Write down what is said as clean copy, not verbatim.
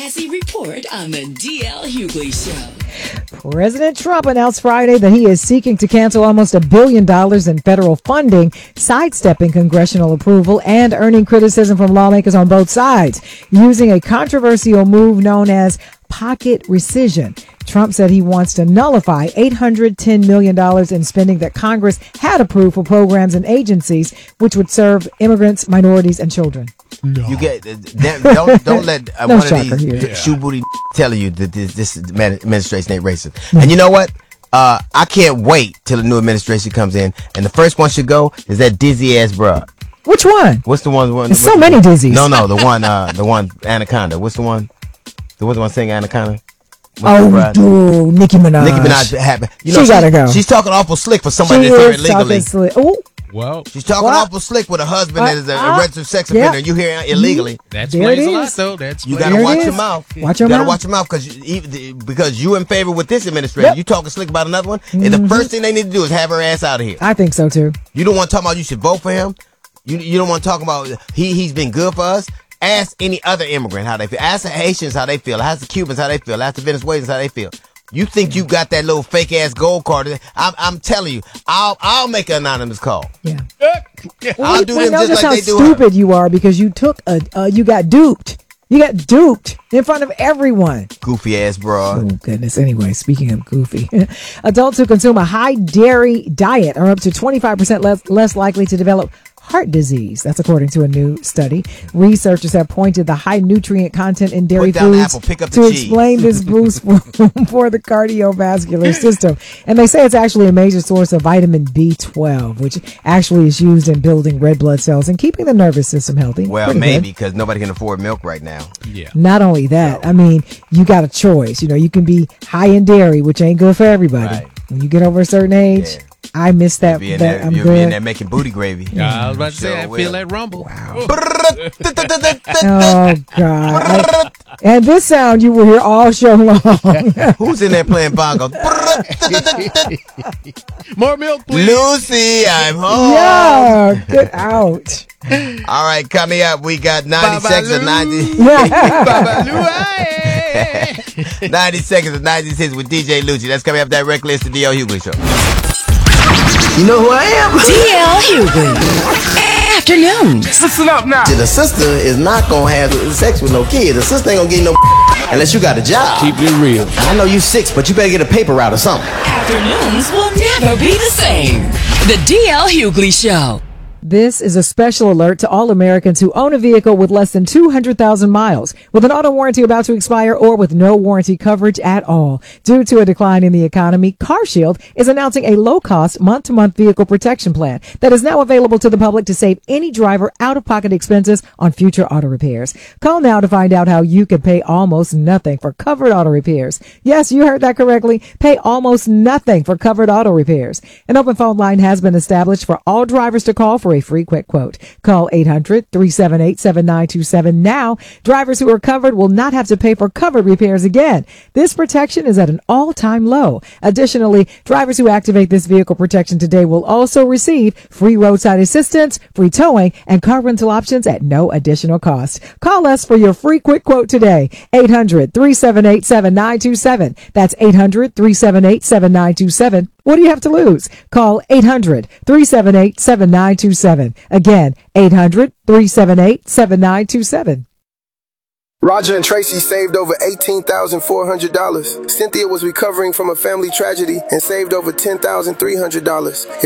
Sassy Report on the DL Hughley Show. President Trump announced Friday that he is seeking to cancel almost $1 billion in federal funding, sidestepping congressional approval and earning criticism from lawmakers on both sides, using a controversial move known as pocket rescission. Trump said he wants to nullify $810 million in spending that Congress had approved for programs and agencies which would serve immigrants, minorities, and children. No. You get don't let no one of these shoe booty telling you that this administration ain't racist. And you know what? I can't wait till the new administration comes in, and the first one should go is that dizzy ass bruh. Which one? What's the one? There's so many dizzies. No, the one Anaconda. What's the one? The one singing Anaconda. Nicki Minaj. Nicki Minaj. She gotta go. She's talking awful slick for somebody that's here illegally. Well, she's talking awful slick with a husband that is a registered sex offender. And you hear illegally. That explains a lot, though. You gotta watch your mouth. Watch your mouth. Watch your mouth because you in favor with this administration. Yep. You talking slick about another one, and the first thing they need to do is have her ass out of here. I think so too. You don't want to talk about you should vote for him. You don't want to talk about he's been good for us. Ask any other immigrant how they feel. Ask the Haitians how they feel. Ask the Cubans how they feel. Ask the Venezuelans how they feel. You think you got that little fake ass gold card? I'm telling you, I'll make an anonymous call. Yeah. I'll do them just like they do how stupid her. you are because you took you got duped. You got duped in front of everyone. Goofy ass broad. Oh, goodness. Anyway, speaking of goofy, adults who consume a high dairy diet are up to 25% less likely to develop heart disease. That's according to a new study. Researchers have pointed the high nutrient content in dairy foods to explain this boost for the cardiovascular system. And they say it's actually a major source of vitamin B12, which actually is used in building red blood cells and keeping the nervous system healthy. Well, maybe because nobody can afford milk right now. Yeah. Not only that, I mean, you got a choice. You can be high in dairy, which ain't good for everybody. Right. When you get over a certain age, I miss that. You'll I'm be good. in there making booty gravy. I was about to say, I feel that rumble. Wow. Oh, God. And this sound you will hear all show long. Who's in there playing bongos? More milk, please. Lucy, I'm home. Yeah, get out. All right, coming up, we got 90 seconds of 90. 90 seconds of 96 with DJ Lucci. That's coming up directly. It's the DL Hughley Show. You know who I am? DL Hughley. Afternoons. Listen up now. The sister is not going to have sex with no kid. The sister ain't going to get no unless you got a job. Keep it real. I know you 6, but you better get a paper route or something. Afternoons will never be the same. The DL Hughley Show. This is a special alert to all Americans who own a vehicle with less than 200,000 miles, with an auto warranty about to expire, or with no warranty coverage at all. Due to a decline in the economy, CarShield is announcing a low-cost month-to-month vehicle protection plan that is now available to the public to save any driver out-of-pocket expenses on future auto repairs. Call now to find out how you can pay almost nothing for covered auto repairs. Yes, you heard that correctly. Pay almost nothing for covered auto repairs. An open phone line has been established for all drivers to call for a free quick quote. Call 800-378-7927 now. Drivers who are covered will not have to pay for covered repairs again. This protection is at an all-time low. Additionally, drivers who activate this vehicle protection today will also receive free roadside assistance, free towing, and car rental options at no additional cost. Call us for your free quick quote today. 800-378-7927. That's 800-378-7927. What do you have to lose? Call 800-378-7927. Again, 800-378-7927. Roger and Tracy saved over $18,400. Cynthia was recovering from a family tragedy and saved over $10,300.